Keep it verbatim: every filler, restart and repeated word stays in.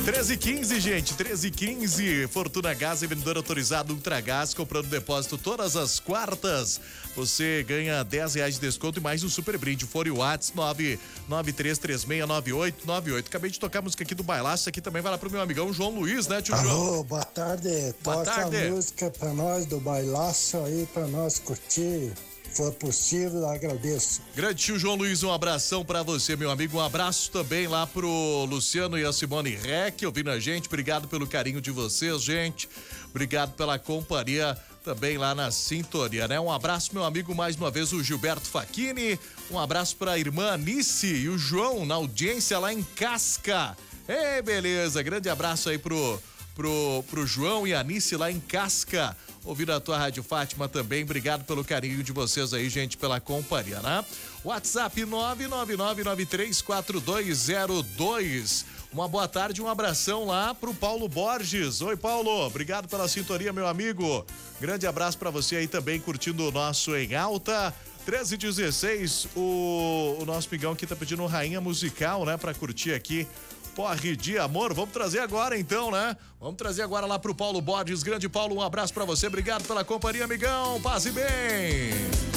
treze e quinze, gente, treze e quinze. Fortuna Gás, vendedor autorizado Ultragás, comprando depósito todas as quartas. Você ganha dez reais de desconto e mais um super brinde. Fone WhatsApp nove nove três três seis nove oito nove oito. Acabei de tocar a música aqui do Bailaço, aqui também vai lá pro meu amigão João Luiz, né, tio Alô, João? boa tarde. Boa Toca tarde. a música pra nós do Bailaço aí, pra nós curtir. Se for possível, agradeço. Grande tio João Luiz, um abração pra você, meu amigo. Um abraço também lá pro Luciano e a Simone Reck, ouvindo a gente. Obrigado pelo carinho de vocês, gente. Obrigado pela companhia também lá na sintonia, né? Um abraço, meu amigo, mais uma vez, o Gilberto Facchini. Um abraço pra irmã Anice e o João na audiência lá em Casca. Ei, beleza. Grande abraço aí pro, pro, pro João e a Anice lá em Casca. Ouvindo a tua Rádio Fátima também, obrigado pelo carinho de vocês aí, gente, pela companhia, né? WhatsApp nove nove nove nove três quatro dois zero dois. Uma boa tarde, um abração lá pro Paulo Borges. Oi, Paulo, obrigado pela sintonia, meu amigo. Grande abraço pra você aí também, curtindo o nosso Em Alta. treze e dezesseis, o, o nosso migão aqui tá pedindo rainha musical, né, pra curtir aqui. Porre de amor, vamos trazer agora então, né? Vamos trazer agora lá pro Paulo Borges. Grande Paulo, um abraço pra você, obrigado pela companhia, amigão, paz e bem.